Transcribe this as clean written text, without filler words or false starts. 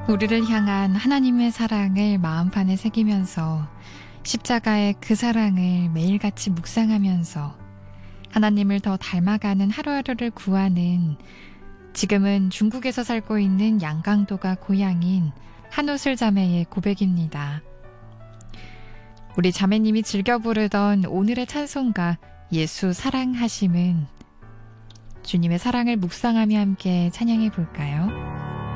우리를 향한 하나님의 사랑을 마음판에 새기면서 십자가의 그 사랑을 매일같이 묵상하면서 하나님을 더 닮아가는 하루하루를 구하는, 지금은 중국에서 살고 있는 양강도가 고향인 한우슬 자매의 고백입니다. 우리 자매님이 즐겨 부르던 오늘의 찬송가 예수 사랑하심은 주님의 사랑을 묵상하며 함께 찬양해 볼까요?